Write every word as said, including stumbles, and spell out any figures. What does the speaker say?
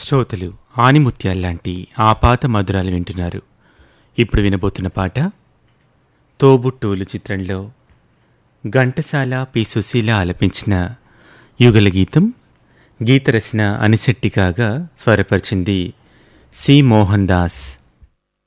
శ్రోతలు ఆనిముత్యాల్లాంటి ఆపాత మధురాలు వింటున్నారు. ఇప్పుడు వినబోతున్న పాట తోబుట్టూలు చిత్రంలో ఘంటసాల పి సుశీల ఆలపించిన యుగల గీతం. గీతరచన అనిశెట్టి కాగా స్వరపరిచింది సి మోహన్ దాస్.